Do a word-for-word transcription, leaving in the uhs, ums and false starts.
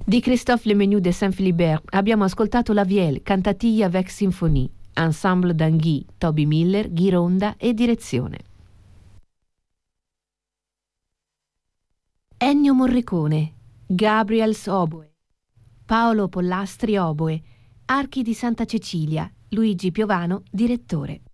Di Christophe Lemenu de Saint-Philibert abbiamo ascoltato La Vielle, Cantatilla avec Symphonie, Ensemble d'Anguy, Toby Miller, Ghironda e direzione. Ennio Morricone, Gabriels oboe, Paolo Pollastri oboe, Archi di Santa Cecilia, Luigi Piovano direttore.